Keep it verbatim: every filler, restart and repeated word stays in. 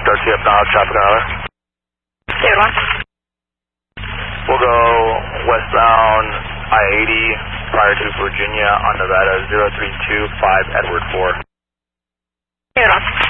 R T F now, traffic on Zero one. We'll go westbound I eighty prior to Virginia on Nevada zero three two five Edward four. Zero one.